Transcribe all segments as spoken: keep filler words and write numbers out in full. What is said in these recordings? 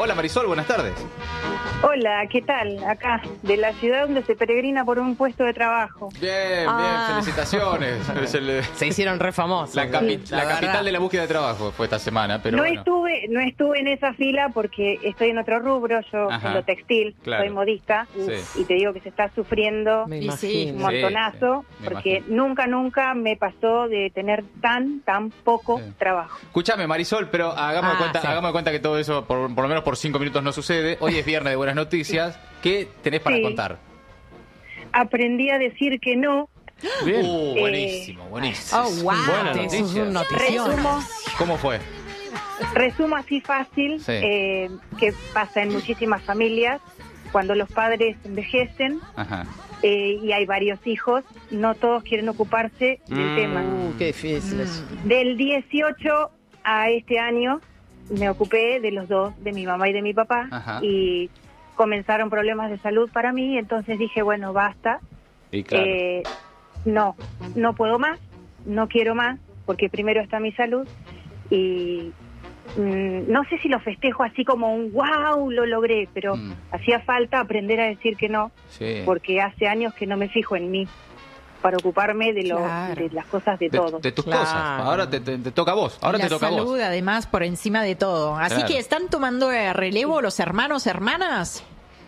Hola Marisol, buenas tardes. Hola, ¿qué tal? Acá, de la ciudad donde se peregrina por un puesto de trabajo. Bien, Ah. bien, felicitaciones. Es el- Se hicieron re famosos. la capi- Sí, la verdad. capital de la búsqueda de trabajo fue esta semana, pero no bueno. estuve, no estuve en esa fila porque estoy en otro rubro, yo Ajá. en lo textil, Claro. soy modista, Sí. y te digo que se está sufriendo Me Y sí, un imagino. montonazo, Sí, sí, me porque imagino. nunca, nunca me pasó de tener tan, tan poco Sí. trabajo. Escúchame Marisol, pero hagamos, de Ah, cuenta, sí. hagamos de cuenta que todo eso por, por lo menos por cinco minutos no sucede. Hoy es viernes de buenas noticias. ¿Qué tenés para Sí. contar? Aprendí a decir que no. Bien. Uh, buenísimo, buenísimo. Oh, wow. Buena Eso es noticia. un notición. Resumo, ¿Cómo fue? resumo así fácil, Sí. eh, que pasa en muchísimas familias, cuando los padres envejecen, Ajá. eh, y hay varios hijos, no todos quieren ocuparse del Mm. tema. Uh, qué difícil eso. Del dieciocho a este año me ocupé de los dos, de mi mamá y de mi papá, Ajá. y comenzaron problemas de salud para mí, entonces dije, bueno, basta, Y claro. eh, no, no puedo más, no quiero más, porque primero está mi salud, y mm, no sé si lo festejo así como un wow, lo logré, pero Mm. hacía falta aprender a decir que no, Sí. porque hace años que no me fijo en mí para ocuparme de, lo, Claro. de las cosas de, de, todo. de tus Claro. cosas. Ahora te, te- te toca a vos. Ahora la te toca a salud, vos. además, por encima de todo. Así Claro. que, ¿están tomando eh, relevo los hermanos, hermanas?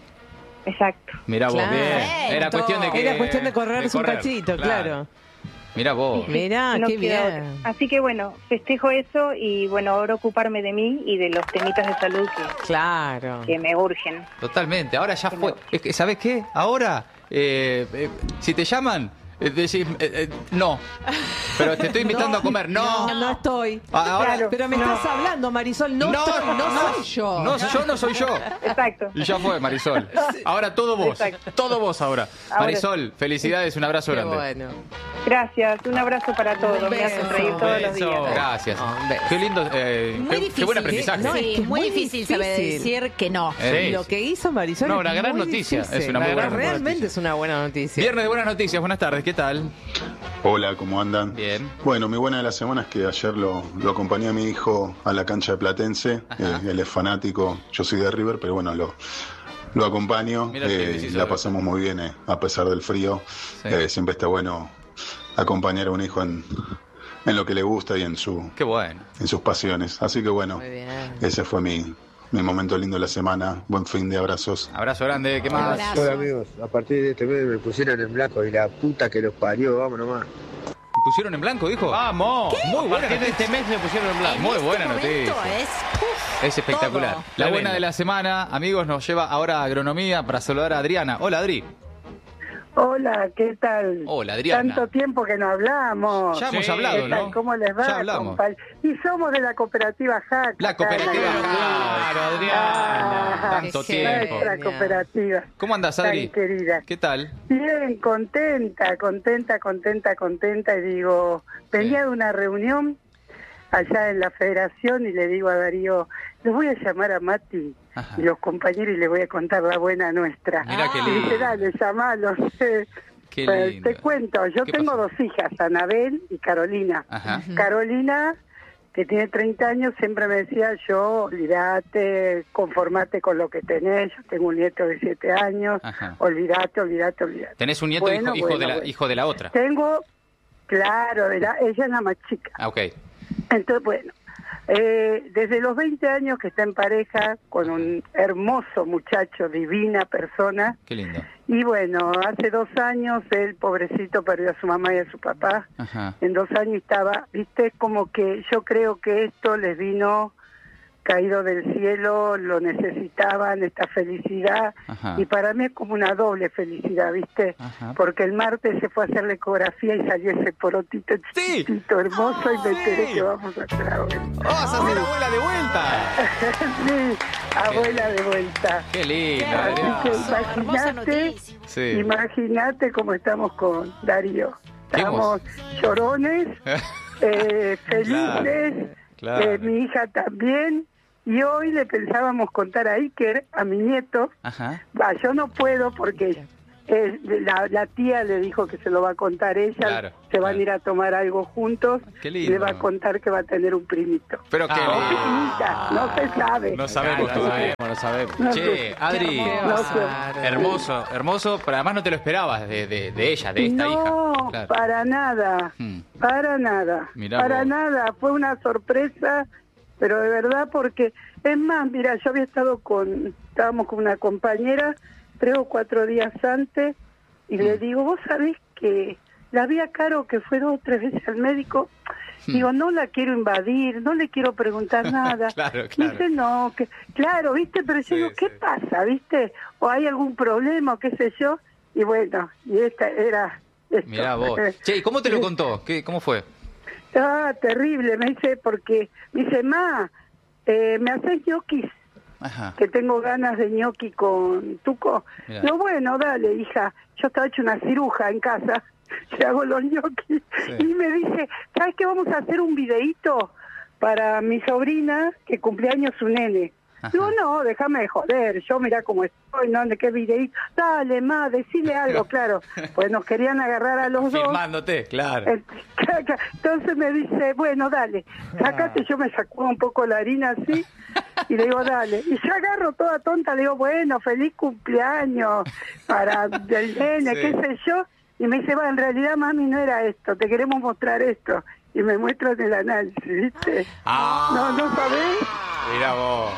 Exacto. Mirá vos, Claro. bien. Era cuestión de que... Era cuestión de correrse un correr, cachito, claro. Mirá vos. Mirá, No qué queda bien. otra. Así que bueno, festejo eso y bueno, ahora ocuparme de mí y de los temitas de salud que, Claro. que me urgen. Totalmente. Ahora ya fue. Es que, ¿sabés qué? Ahora, eh, eh, si te llaman, eh, decís, eh, eh, no. Pero te estoy invitando a comer. No. No, no estoy. Ah, ahora, Claro. Pero me estás hablando, Marisol, no, estoy, no, soy yo. No, yo no soy yo. Exacto. Y ya fue, Marisol. Ahora todo vos. Exacto. Todo vos ahora. Ahora Marisol, felicidades, un abrazo Qué grande. bueno. Gracias, un abrazo para todos. Un Me hacen beso, reír todos los Beso. días. Gracias. Un beso. Qué lindo, eh, Muy qué, difícil. qué buen aprendizaje. No, es Sí, que es muy muy difícil, saber difícil. decir que no. Eh, Lo que hizo Marisol No, es una gran muy noticia, difícil. es una muy La buena verdad, Realmente noticia. es una buena noticia. Viernes de buenas noticias, buenas tardes, ¿qué tal? Hola, ¿cómo andan? Bien. Bueno, mi buena de la semana es que ayer lo, lo acompañé a mi hijo a la cancha de Platense. Ajá. Eh, él es fanático, yo soy de River, pero bueno, lo, lo acompaño. Mira qué Eh, difícil la saber. pasamos muy bien, eh, a pesar del frío. Sí. Eh, siempre está bueno acompañar a un hijo en, en lo que le gusta y en, su, Qué bueno. en sus pasiones. Así que bueno, Muy bien. ese fue mi, mi momento lindo de la semana. Buen fin de abrazos. Abrazo grande, ¿qué más? Abrazo. Hola amigos, a partir de este mes me pusieron en blanco y la puta que los parió, vamos nomás. ¿Pusieron en blanco, dijo? Vamos. Muy buena A partir de noticia. este mes me pusieron en blanco. Muy En buena este momento noticia. Es, uf, Es espectacular. todo. La Tremendo. buena de la semana, amigos, nos lleva ahora a agronomía para saludar a Adriana. Hola, Adri. Hola, ¿qué tal? Hola, Adriana. Tanto tiempo que no hablamos. Ya hemos Sí. hablado, ¿Qué tal? ¿no? ¿Cómo les va? Ya hablamos. compa- Y somos de la cooperativa Jaca. La cooperativa. acá en la- Claro, Adriana. Ah, Tanto qué tiempo. Nuestra Genial. cooperativa. ¿Cómo andás, Adri? Tan querida. ¿Qué tal? Bien, contenta, contenta, contenta, contenta. Y digo, venía Sí. de una reunión allá en la federación y le digo a Darío, les voy a llamar a Mati Ajá. y los compañeros y les voy a contar la buena nuestra. Mirá qué Y lindo. dice, dale, llamalo. Qué Pues, lindo. te cuento, yo ¿Qué tengo pasó? dos hijas, Anabel y Carolina. Ajá. Carolina, que tiene treinta años, siempre me decía, yo, olvídate, conformate con lo que tenés, yo tengo un nieto de siete años, Ajá. olvídate, olvídate, olvídate. Tenés un nieto Bueno, hijo, hijo, bueno, de la, bueno. hijo de la otra. Tengo, claro, de la, ella es la más chica. Ah, ok. Entonces, bueno, eh, desde los veinte años que está en pareja con un hermoso muchacho, divina persona, Qué lindo. y bueno, hace dos años él, pobrecito, perdió a su mamá y a su papá. Ajá. En dos años estaba, viste, como que yo creo que esto les vino caído del cielo, lo necesitaban, esta felicidad, Ajá. y para mí es como una doble felicidad, viste, Ajá. porque el martes se fue a hacer la ecografía y salió ese porotito Sí. chiquitito, hermoso, y me enteré Sí. que vamos a hacer abuela. ¡Vas a ser abuela de vuelta! Sí, abuela de vuelta. ¡Qué lindo, Así que Adriana! Hermosa imagínate, noticia. Sí. imagínate cómo estamos con Darío. ¿Qué Estamos llorones, eh, felices, Claro. eh, mi hija también, y hoy le pensábamos contar a Iker, a mi nieto, Ajá. va, yo no puedo porque eh, la, la tía le dijo que se lo va a contar ella, Claro, se van claro. a ir a tomar algo juntos, Qué y lindo. le va a contar que va a tener un primito. Pero qué O lindo. primita, no se sabe. No sabemos No todavía. sabemos, no sabemos. No Che, sé. Adri, No sé. hermoso, hermoso, pero además no te lo esperabas de, de, de ella, de esta no, hija. Claro. para nada, Hmm. para nada, Mirá para vos. nada, fue una sorpresa, pero de verdad porque, es más, mira, yo había estado con, estábamos con una compañera tres o cuatro días antes, y Hmm. le digo, vos sabés que la vi a Caro que fue dos o tres veces al médico, Hmm. digo, no la quiero invadir, no le quiero preguntar nada. Claro, Me claro. dice, no, que, claro, viste, pero yo Sí, digo, ¿qué sí. pasa, viste? ¿O hay algún problema, o qué sé yo? Y bueno, y esta era... esto. Mirá vos. Che, ¿y cómo te lo contó? ¿Qué, ¿Cómo fue? Ah, terrible, me dice, porque, me dice, ma, eh, ¿me haces ñoquis? Ajá. Que tengo ganas de ñoqui con tuco. Mirá. Digo, bueno, dale, hija, yo estaba hecho una ciruja en casa, le hago los ñoquis. Sí. Y me dice, ¿sabes qué? Vamos a hacer un videíto para mi sobrina que cumpleaños su nene. Ajá. Digo, no, déjame de joder, yo mirá cómo estoy, ¿no? ¿De qué videíto? Dale, ma, decile algo, claro. Pues nos querían agarrar a los dos. Filmándote, claro. Entonces me dice, bueno, dale, sácate, yo me sacudo un poco la harina así, y le digo, dale. Y yo agarro toda tonta, le digo, bueno, feliz cumpleaños para el nene, Sí. qué sé yo. Y me dice, va, en realidad, mami, no era esto, te queremos mostrar esto. Y me muestran el análisis, ¿viste? Ah, No, no sabés. mirá vos.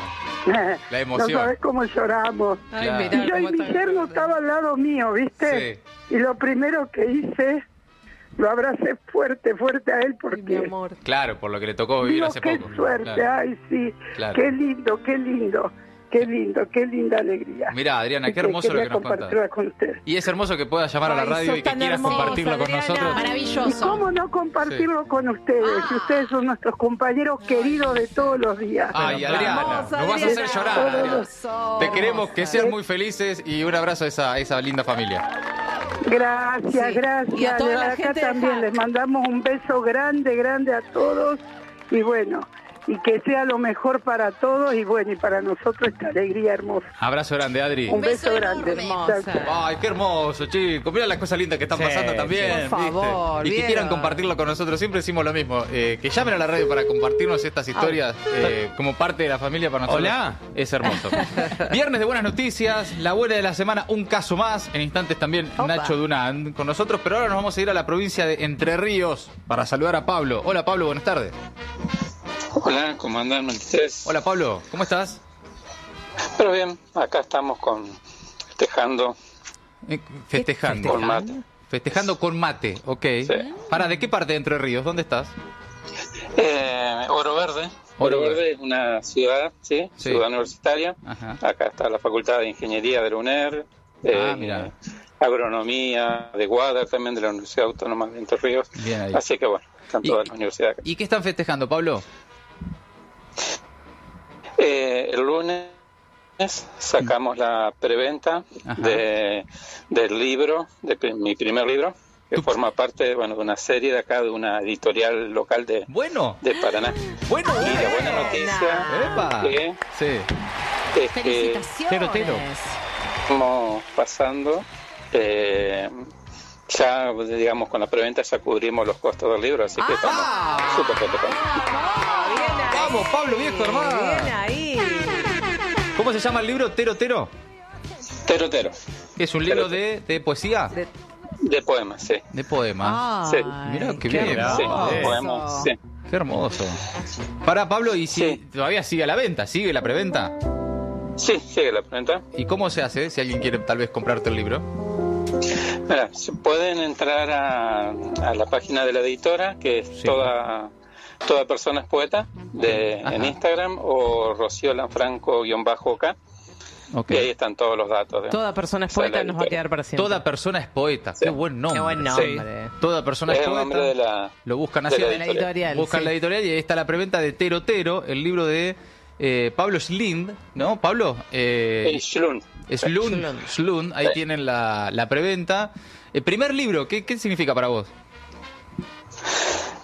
La emoción. No sabés cómo lloramos. Ay, Claro. mirá Y yo y cómo mi está- yerno estaba al lado mío, ¿viste? Sí. Y lo primero que hice, lo abracé fuerte, fuerte a él Mi porque... amor. Claro, por lo que le tocó vivir Digo, hace qué poco. suerte, Claro. ay, sí. Claro. Qué lindo, qué lindo, qué lindo, qué linda alegría. Mirá, Adriana, Así qué hermoso lo quería que nos contás. compartirla con usted. Y es hermoso que puedas llamar a la Ay, radio sos y que tan quieras hermosa, compartirlo con Adriana. nosotros. ¿Y Maravilloso. cómo no compartirlo con ustedes? Si ustedes son nuestros compañeros queridos de todos los días. Ay, Adriana, Hermosa, nos vas a hacer Adriana. llorar, Adriana. Hermoso. Te queremos que sean muy felices y un abrazo a esa, a esa linda familia. Gracias, Sí. gracias. Y a toda De la acá gente de también Hack. les mandamos un beso grande, grande a todos. Y bueno, y que sea lo mejor para todos y bueno, y para nosotros esta alegría hermosa. Abrazo grande, Adri. Un beso, beso grande. enorme. Chao, chao. Ay, qué hermoso, chicos. Mira las cosas lindas que están Sí, pasando también. sí. Por favor, ¿viste? Y que ¿vieron? quieran compartirlo con nosotros. Siempre decimos lo mismo. Eh, que llamen a la radio para compartirnos estas historias eh, como parte de la familia para nosotros. Hola. Es hermoso. Viernes de buenas noticias. La buena de la semana, un caso más. En instantes también Opa. Nacho Dunán con nosotros. Pero ahora nos vamos a ir a la provincia de Entre Ríos para saludar a Pablo. Hola, Pablo. Buenas tardes. Hola, ¿cómo andan ustedes? Hola, Pablo. ¿Cómo estás? Pero bien, acá estamos con festejando Eh, festejando. con mate. Festejando con mate, ok. Sí. ¿Para de qué parte de Entre Ríos? ¿Dónde estás? Eh, Oro Verde. Oro Oro Verde. Verde es una ciudad, ¿sí? Sí. Ciudad universitaria. Ajá. Acá está la Facultad de Ingeniería de la UNER. Ah, mirá. Agronomía de Guadalajara, también de la Universidad Autónoma de Entre Ríos. Bien ahí. Así que bueno, están Y- todas las universidades acá. ¿Y qué están festejando, Pablo? Eh, el lunes sacamos la preventa Ajá. de, del libro, de pri- mi primer libro, que Tu- forma parte bueno, de una serie de acá, de una editorial local de, Bueno, de Paraná. bueno, Y la buena noticia ¡Epa! que Sí. es que Felicitaciones. Tero, tero. estamos pasando, eh, ya digamos con la preventa ya cubrimos los costos del libro, así que estamos súper contentos. Vamos, Pablo, viejo hermano. Bien ahí. ¿Cómo se llama el libro? Tero Tero. Tero Tero, ¿Es un libro Tero, Tero. de, de poesía? De- de poemas, sí. De poemas. Sí. Mirá, qué qué bien. Sí, hermoso. de poemas, sí. Qué hermoso. Para Pablo, ¿y si Sí. todavía sigue a la venta? ¿Sigue la preventa? Sí, sigue la preventa. ¿Y cómo se hace si alguien quiere tal vez comprarte el libro? Mira, se pueden entrar a, a la página de la editora, que es Sí. toda toda persona es poeta, de, Ajá. en Instagram, o Rocío Lanfranco-K, Ok. y ahí están todos los datos. de- Toda persona es o sea, poeta, la nos va a editora. quedar para siempre. Toda persona es poeta. Sí. Qué buen nombre. Qué buen nombre. Toda persona es, Es el poeta. nombre de la... Lo buscan de así. la De la editorial. Buscan sí. la editorial y ahí está la preventa de Tero Tero, el libro de eh, Pablo Schlind, ¿no? Pablo. Eh, el Schlund. Schlund, Schlund. Schlund, ahí Sí. tienen la, la preventa. El primer libro, ¿qué, qué significa para vos?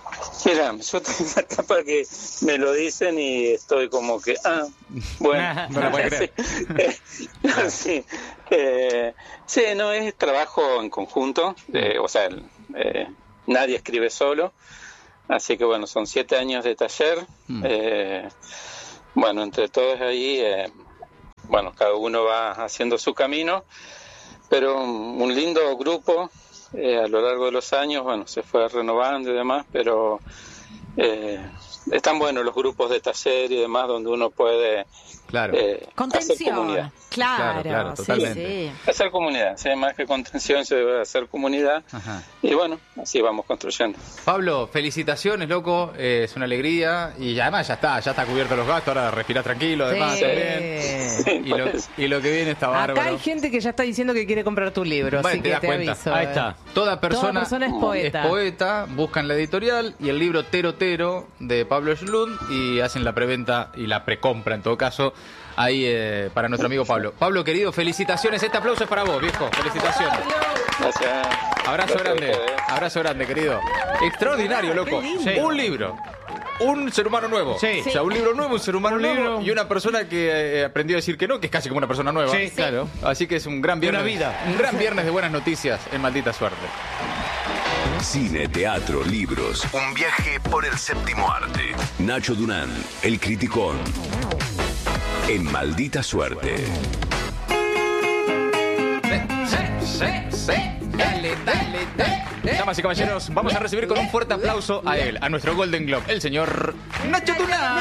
Mira, yo estoy en una etapa que me lo dicen y estoy como que, ah, bueno. No lo puedo creer. Sí, eh, sí, eh, sí, no, es trabajo en conjunto, eh, o sea, eh, nadie escribe solo, así que bueno, son siete años de taller, mm. eh, bueno, entre todos ahí, eh, bueno, cada uno va haciendo su camino, pero un, un lindo grupo. Eh, a lo largo de los años, bueno, se fue renovando y demás, pero eh, están buenos los grupos de taller y demás donde uno puede claro. eh, contención. hacer comunidad. Claro, claro, claro, sí, totalmente. sí. Hacer comunidad, sí, más que contención se debe hacer comunidad. Ajá. Y bueno, así vamos construyendo. Pablo, felicitaciones, loco, eh, es una alegría y además ya está, ya está cubierto los gastos, ahora respirás tranquilo, además Sí. también. Sí, Y lo, y lo que viene está bárbaro. Acá hay gente que ya está diciendo que quiere comprar tu libro, Bueno, así te que das te cuenta. aviso. Ahí eh. está. Toda persona, Toda persona es poeta. es poeta, buscan la editorial y el libro Tero Tero de Pablo Schlund y hacen la preventa y la precompra en todo caso ahí eh, para nuestro amigo Pablo. Pablo, querido, felicitaciones. Este aplauso es para vos, viejo. Felicitaciones. Gracias. Abrazo Gracias grande. a ustedes. Abrazo grande, querido. Extraordinario, loco. Sí. Un libro. Un ser humano nuevo. Sí. O sea, un libro nuevo, un ser humano Un nuevo libro. y una persona que eh, aprendió a decir que no, que es casi como una persona nueva. Sí, claro. Así que es un gran viernes. Una vida. Un gran viernes de buenas noticias en Maldita Suerte. Cine, teatro, libros. Un viaje por el séptimo arte. Nacho Dunán, El Criticón. En Maldita Suerte. Sí, sí, sí. Dale, dale, dale. Damas y caballeros, vamos a recibir con un fuerte aplauso a él, a nuestro Golden Globe, el señor Nacho Tunán.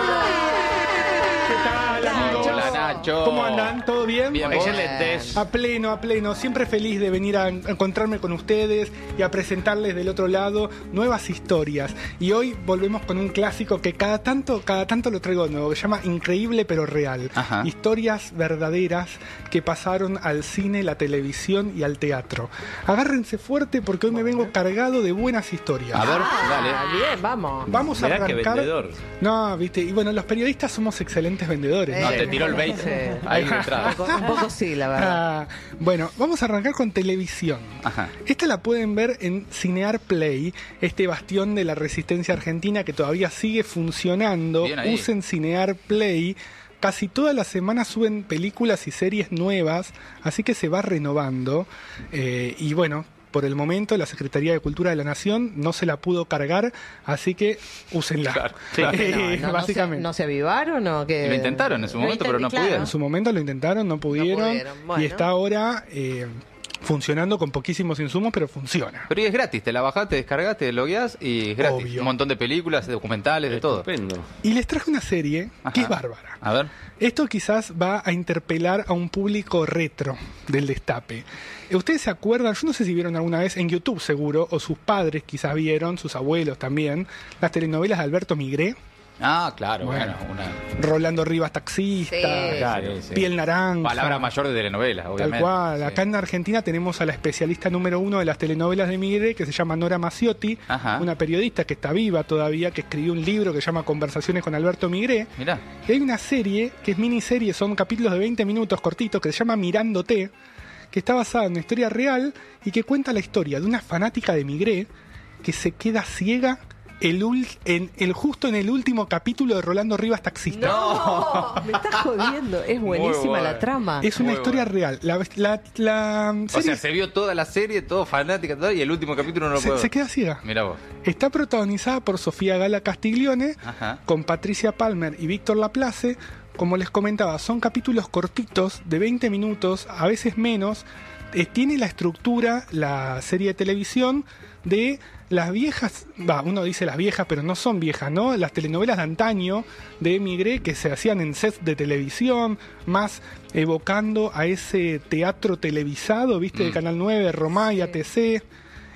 ¿Qué tal, amigos? Hola, Nacho. ¿Cómo andan? ¿Todo bien? Bien, Excelentes. A pleno, a pleno. Siempre feliz de venir a encontrarme con ustedes y a presentarles del otro lado nuevas historias. Y hoy volvemos con un clásico que cada tanto, cada tanto lo traigo de nuevo, que se llama Increíble pero Real. Ajá. Historias verdaderas que pasaron al cine, la televisión y al teatro. Agárrense fuerte porque hoy me vengo cargado de buenas historias. A ver, dale. Ah, bien, vamos. Vamos a Mirá qué arrancar. vendedor. No, viste, y bueno, los periodistas somos excelentes vendedores. No, Eh, te tiró el bait sí. ahí de entrada. Un poco, un poco sí, la verdad. Ah, bueno, vamos a arrancar con televisión. Ajá. Esta la pueden ver en Cinear Play, este bastión de la resistencia argentina que todavía sigue funcionando. Bien ahí. Usen Cinear Play. Casi todas las semanas suben películas y series nuevas, así que se va renovando. Eh, y bueno, por el momento la Secretaría de Cultura de la Nación no se la pudo cargar, así que úsenla. Claro, claro. Eh, No, no, básicamente. ¿No se, no se avivaron o qué? Lo intentaron en su Lo momento, pero no intent- claro. pudieron. En su momento lo intentaron, no pudieron, pudieron, bueno. y está ahora eh, funcionando con poquísimos insumos, pero funciona. Pero y es gratis, te la bajás, te descargas, te logueás y es gratis. Obvio. Un montón de películas, de documentales, de todo. Estupendo. Y les traje una serie Ajá. que es bárbara. A ver. Esto quizás va a interpelar a un público retro del Destape. Eh, ¿Ustedes se acuerdan? Yo no sé si vieron alguna vez en YouTube seguro, o sus padres quizás vieron, sus abuelos también, las telenovelas de Alberto Migré, Ah, claro, Bueno. bueno, una Rolando Rivas Taxista, Sí. Claro, sí. Piel Naranja. palabra mayor de telenovela, obviamente. Tal cual. Sí. Acá en Argentina tenemos a la especialista número uno de las telenovelas de Migré, que se llama Nora Maciotti, Ajá. una periodista que está viva todavía, que escribió un libro que se llama Conversaciones con Alberto Migré. Mirá. Y hay una serie, que es miniserie, son capítulos de veinte minutos cortitos, que se llama Mirándote, que está basada en una historia real y que cuenta la historia de una fanática de Migré que se queda ciega el, ul- en, el justo en el último capítulo de Rolando Rivas Taxista. No, me estás jodiendo. Es buenísima bueno. la trama. Es una Muy historia bueno. real. La, la, la O serie sea, se vio toda la serie, todo fanática, todo, y el último capítulo no lo se, puedo. se queda ciega. Mirá vos. Está protagonizada por Sofía Gala Castiglione, Ajá. con Patricia Palmer y Víctor Laplace. Como les comentaba, son capítulos cortitos de veinte minutos, a veces menos. Eh, tiene la estructura, la serie de televisión, de las viejas, va, uno dice las viejas, pero no son viejas, ¿no? Las telenovelas de antaño de Migré que se hacían en sets de televisión, más evocando a ese teatro televisado, ¿viste? De Mm. Canal nueve, Romay, A T C.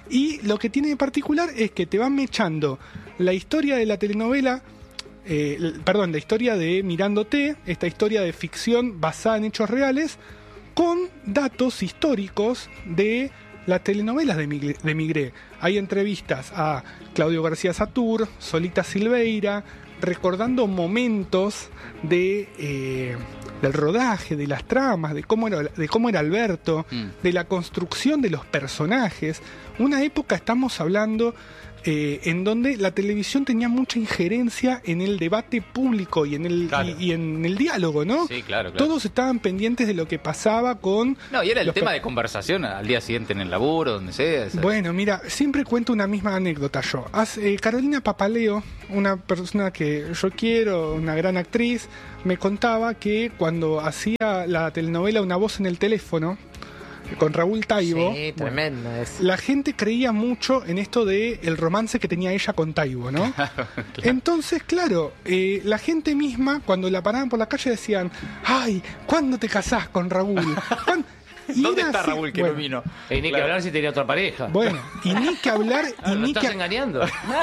Y lo que tiene de particular es que te van mechando la historia de la telenovela, eh, l- perdón, la historia de Mirándote, esta historia de ficción basada en hechos reales, con datos históricos de las telenovelas de Migré. De Migré. Hay entrevistas a Claudio García Satur, Solita Silveira, recordando momentos de, eh, del rodaje, de las tramas, de cómo era, de cómo era Alberto, Mm. de la construcción de los personajes. Una época, estamos hablando, eh, en donde la televisión tenía mucha injerencia en el debate público y en el Claro. y, y en el diálogo, ¿no? Sí, claro, claro. Todos estaban pendientes de lo que pasaba con... No, y era el los tema per- de conversación al día siguiente en el laburo, donde sea. esa- Bueno, mira, siempre cuento una misma anécdota yo. Hace- eh, Carolina Papaleo, una persona que yo quiero, una gran actriz, me contaba que cuando hacía la telenovela Una voz en el teléfono, con Raúl Taibo, Sí, tremendo es. la gente creía mucho en esto de el romance que tenía ella con Taibo, ¿no? Entonces, claro, eh, la gente misma, cuando la paraban por la calle, decían, ay, ¿cuándo te casás con Raúl? ¿Cuándo? Y ¿Dónde era está así- Raúl que bueno, no vino? Y ni que Claro. hablar si tenía otra pareja. Bueno, y ni que hablar, Ah, y ¿lo ni estás que, engañando?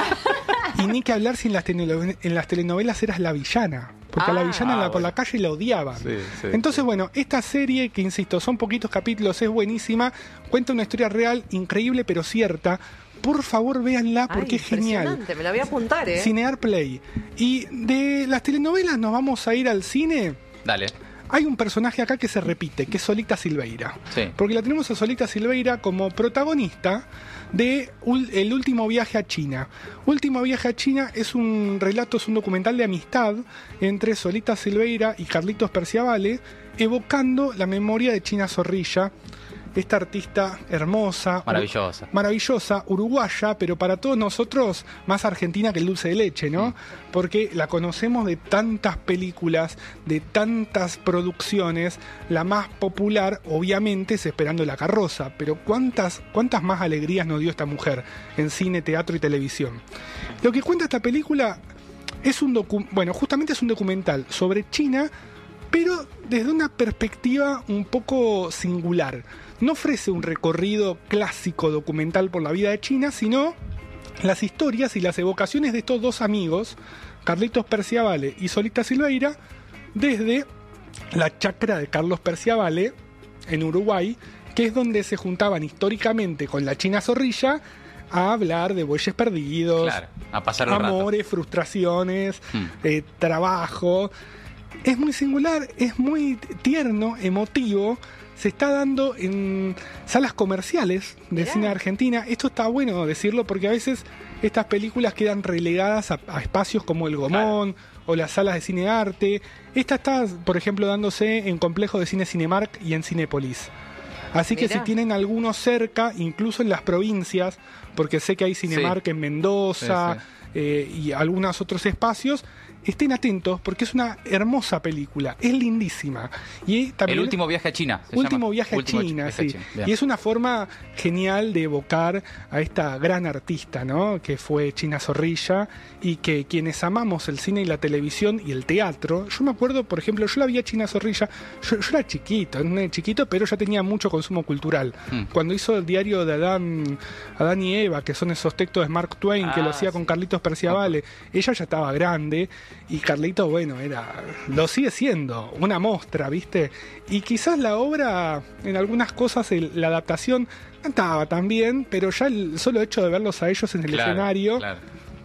y ni que hablar si en las, teleno- en las telenovelas eras la villana. Porque a la Ah, villana ah, la- por bueno. la calle la odiaban. Sí, sí, Entonces, sí. bueno, esta serie, que insisto, son poquitos capítulos, es buenísima, cuenta una historia real, increíble pero cierta. Por favor, véanla porque Ay, es genial. impresionante, me la voy a apuntar, ¿eh? Cinear Play. Y de las telenovelas nos vamos a ir al cine. Dale. Hay un personaje acá que se repite, que es Solita Silveira. Sí. Porque la tenemos a Solita Silveira como protagonista de ul- El último viaje a China. Último viaje a China es un relato, es un documental de amistad entre Solita Silveira y Carlitos Perciavale, evocando la memoria de China Zorrilla, esta artista hermosa, Maravillosa. maravillosa, uruguaya, pero para todos nosotros más argentina que el dulce de leche, ¿no? Porque la conocemos de tantas películas, de tantas producciones. La más popular, obviamente, es Esperando la carroza, pero ¿cuántas, cuántas más alegrías nos dio esta mujer en cine, teatro y televisión? Lo que cuenta esta película es un docu- bueno, justamente es un documental sobre China, pero desde una perspectiva un poco singular. No ofrece un recorrido clásico documental por la vida de China, sino las historias y las evocaciones de estos dos amigos, Carlitos Perciavale y Solita Silveira, desde la chacra de Carlos Perciavale en Uruguay, que es donde se juntaban históricamente con la China Zorrilla a hablar de bueyes perdidos, Claro, a pasar el rato. amores, frustraciones, Hmm. eh, trabajo. Es muy singular, es muy tierno, emotivo. Se está dando en salas comerciales de Mirá. cine argentina. Esto está bueno decirlo porque a veces estas películas quedan relegadas a, a espacios como el Gomón o las salas de cine arte. Esta está, por ejemplo, dándose en complejos de cine Cinemark y en Cinépolis. Así que Mirá. si tienen algunos cerca, incluso en las provincias, porque sé que hay Cinemark Sí. en Mendoza Sí, sí. eh, y algunos otros espacios, estén atentos porque es una hermosa película, es lindísima. Y también El último viaje a China. se Último llama. viaje a Último China, viaje a sí. China. Bien. Y es una forma genial de evocar a esta gran artista, ¿no? Que fue China Zorrilla y que quienes amamos el cine y la televisión y el teatro, yo me acuerdo, por ejemplo, yo la vi a China Zorrilla, yo, yo era chiquito, no era chiquito, pero ya tenía mucho consumo cultural. Mm. Cuando hizo el diario de Adán, Adán y Eva, que son esos textos de Mark Twain, que Ah, lo hacía con sí. Carlitos Perciavale, ella ya estaba grande y Carlitos, bueno, era lo sigue siendo, una mostra, ¿viste? Y quizás la obra, en algunas cosas, el- la adaptación no estaba tan bien, pero ya el solo hecho de verlos a ellos en el Claro, escenario, claro.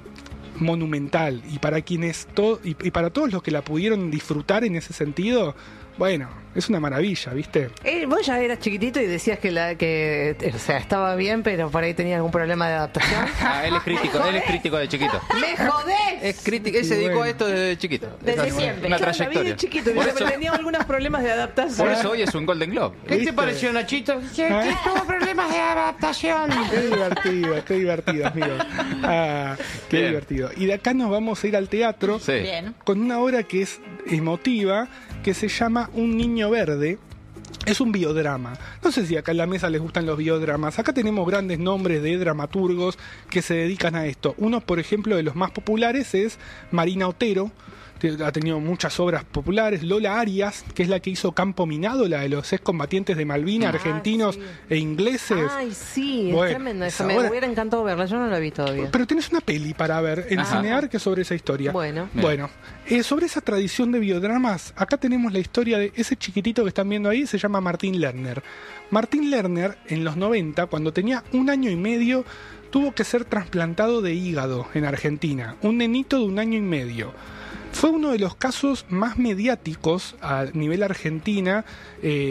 monumental. Y para quienes to- y, y para todos los que la pudieron disfrutar en ese sentido, bueno, es una maravilla, ¿viste? Eh, vos ya eras chiquitito y decías que la que eh, o sea, estaba bien, pero por ahí tenía algún problema de adaptación. Ah, él es crítico, él es crítico de chiquito. ¡Me jodés! Es crítico, él se Y dedicó bueno. a esto desde chiquito. Desde Es una- siempre. Una Claro, la vi trayectoria. de chiquito, Por yo eso, tenía algunos problemas de adaptación. por eso hoy es un Golden Globe. ¿Qué ¿Viste? te pareció, Nachito? ¿Eh? Tuvo problemas de adaptación. Qué divertido, qué divertido, amigo. Ah, qué Bien. divertido. Y de acá nos vamos a ir al teatro Sí. Bien. con una obra que es emotiva, que se llama Un niño verde. Es un biodrama. No sé si acá en la mesa les gustan los biodramas. Acá tenemos grandes nombres de dramaturgos que se dedican a esto. Uno, por ejemplo, de los más populares es Marina Otero. que Ha tenido muchas obras populares. Lola Arias, que es la que hizo Campo Minado, la de los excombatientes de Malvinas, Ah, argentinos sí. e ingleses. Ay, sí, Bueno, es tremendo eso. esa Me obra- hubiera encantado verla, yo no la vi todavía. Pero tenés una peli para ver en Ajá. Cinear que es sobre esa historia. Bueno. Bien. Bueno, eh, sobre esa tradición de biodramas, acá tenemos la historia de ese chiquitito que están viendo ahí, se llama Martín Lerner. Martín Lerner, en los noventa, cuando tenía un año y medio, tuvo que ser trasplantado de hígado en Argentina. Un nenito de un año y medio. Fue uno de los casos más mediáticos a nivel Argentina. Eh,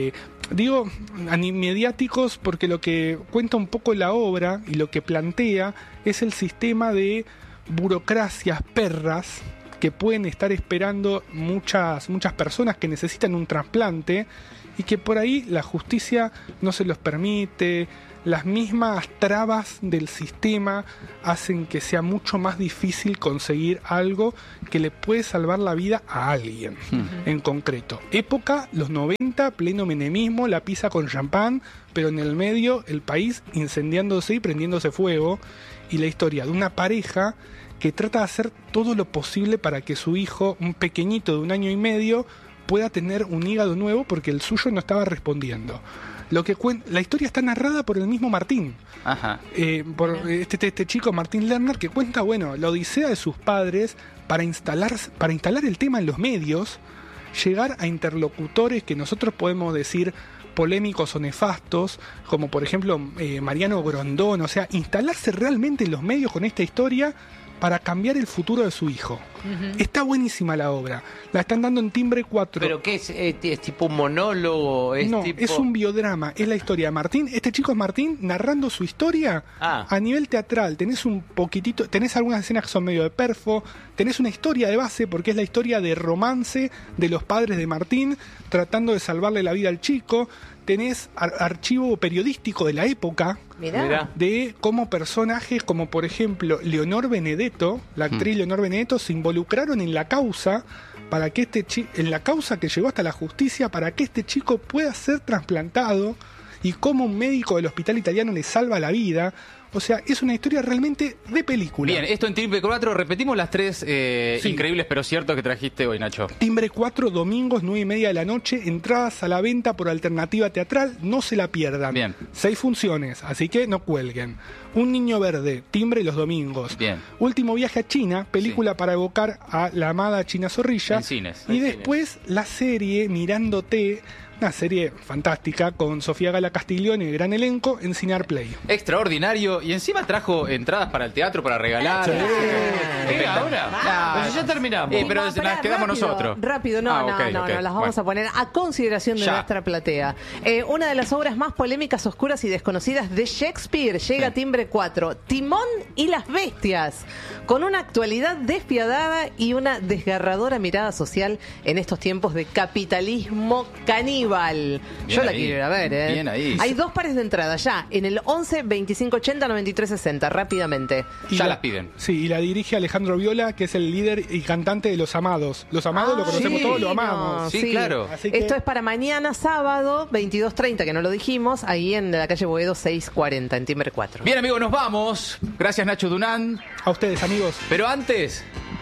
digo ani- mediáticos porque lo que cuenta un poco la obra y lo que plantea es el sistema de burocracias perras que pueden estar esperando muchas, muchas personas que necesitan un trasplante y que por ahí la justicia no se los permite. Las mismas trabas del sistema hacen que sea mucho más difícil conseguir algo que le puede salvar la vida a alguien en concreto. Época, los noventa, pleno menemismo, la pizza con champán, pero en el medio el país incendiándose y prendiéndose fuego, y la historia de una pareja que trata de hacer todo lo posible para que su hijo, un pequeñito de un año y medio, pueda tener un hígado nuevo porque el suyo no estaba respondiendo. Lo que cuen- la historia está narrada por el mismo Martín. Ajá. Eh, por este, este, este chico Martín Lerner, que cuenta, bueno, la odisea de sus padres para instalar, para instalar el tema en los medios, llegar a interlocutores que nosotros podemos decir polémicos o nefastos, como por ejemplo eh, Mariano Grondón, o sea, instalarse realmente en los medios con esta historia para cambiar el futuro de su hijo. Uh-huh. Está buenísima la obra. La están dando en Timbre cuatro. ¿Pero qué es? ¿Es, es tipo un monólogo? ¿Es no, tipo... es un biodrama. Es la historia de Martín. Este chico es Martín narrando su historia ah. a nivel teatral. Tenés un poquitito, tenés algunas escenas que son medio de perfo, tenés una historia de base porque es la historia de romance de los padres de Martín tratando de salvarle la vida al chico. Tenés ar- archivo periodístico de la época. Mirá. De cómo personajes como por ejemplo Leonor Benedetto, la actriz mm. Leonor Benedetto, se involucraron en la causa para que este chi- en la causa que llegó hasta la justicia para que este chico pueda ser trasplantado y cómo un médico del hospital italiano le salva la vida. O sea, es una historia realmente de película. Bien, esto en Timbre cuatro, repetimos las tres eh, sí. increíbles pero ciertos que trajiste hoy, Nacho. Timbre cuatro, domingos, nueve y media de la noche, entradas a la venta por alternativa teatral, no se la pierdan. Bien. Seis funciones, así que no cuelguen. Un niño verde, Timbre los domingos. Bien. Último viaje a China, película sí. para evocar a la amada China Zorrilla. En cines. Y en después cines. la serie Mirándote, una serie fantástica con Sofía Gala Castiglione y gran elenco en Cinear Play. Extraordinario. Y encima trajo entradas para el teatro para regalar. Sí. ¿Qué ahora? Ah, pues ya terminamos. Eh, pero no, nos pará, quedamos rápido, nosotros. Rápido, no, ah, no, okay, no, okay. no, las vamos bueno. a poner a consideración de ya. nuestra platea. Eh, una de las obras más polémicas, oscuras y desconocidas de Shakespeare llega sí. a Timbre cuatro. Timón y las bestias. Con una actualidad despiadada y una desgarradora mirada social en estos tiempos de capitalismo caníbal. Bien Yo la ahí. quiero ir a ver, ¿eh? Bien ahí. Hay dos pares de entrada ya, en el once, veinticinco ochenta, noventa y tres sesenta, rápidamente. Y ya la, las piden. Sí, y la dirige Alejandro Viola, que es el líder y cantante de Los Amados. Los Amados ah, lo conocemos sí, todos, lo amamos. no, sí, sí, claro. Así que... Esto es para mañana sábado, veintidós treinta, que no lo dijimos, ahí en la calle Boedo seiscientos cuarenta, en Timbre cuatro. Bien, amigos, nos vamos. Gracias, Nacho Dunán. A ustedes, amigos. Pero antes,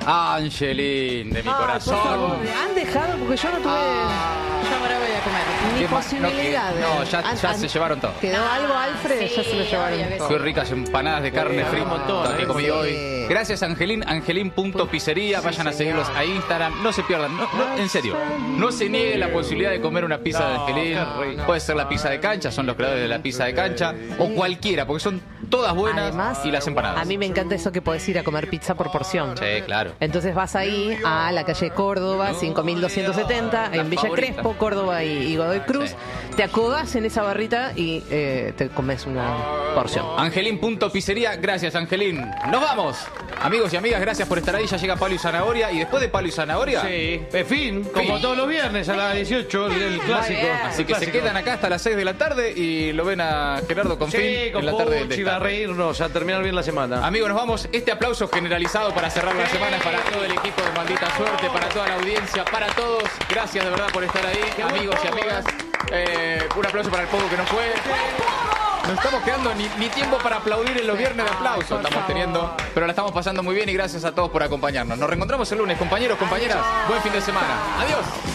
Angelín, de mi Ay, corazón. por favor, han dejado, porque yo no tuve Ah, Yo ahora voy a comer. ni qué ma- no, que- posibilidades. no, ya, Han- ya han- se llevaron todo. ¿Quedó algo, Alfred? Sí, ya se lo llevaron obvio que todo. Qué ricas empanadas de carne Sí, frita un montón, que ¿eh? comí Sí. hoy. Gracias, Angelín. Angelín.pizzería. Vayan a seguirlos a Instagram. No se pierdan. No, no, en serio. No se niegue la posibilidad de comer una pizza de No, Angelín. qué rico. Puede ser la pizza de cancha. Son los creadores de la pizza de cancha. O cualquiera, porque son todas buenas. Además, y las empanadas. a mí me encanta eso que podés ir a comer pizza por porción. Sí, claro. Entonces vas ahí a la calle Córdoba, cinco mil doscientos setenta, La en Villa favorita. Crespo, Córdoba y, y Godoy Cruz. Sí. Te acodás en esa barrita y eh, te comes una porción. Angelín.pizzería. Gracias, Angelín. Nos vamos. Amigos y amigas, gracias por estar ahí. Ya llega Palo y Zanahoria. Y después de Palo y Zanahoria. Sí, en fin, como Fin. todos los viernes a las dieciocho, el, el clásico. Así que Clásico. se quedan acá hasta las seis de la tarde y lo ven a Gerardo Confín Sí, con en la tarde Pucci, de va a esta. reírnos, a terminar bien la semana. Amigos, nos vamos. Este aplauso generalizado para cerrar la semana es para todo el equipo de Maldita Suerte, para toda la audiencia, para todos. Gracias de verdad por estar ahí, amigos y amigas. Eh, un aplauso para el poco que no fue. No estamos quedando ni, ni tiempo para aplaudir en los viernes de aplauso. Estamos teniendo, pero la estamos pasando muy bien y gracias a todos por acompañarnos. Nos reencontramos el lunes, compañeros, compañeras. Buen fin de semana. Adiós.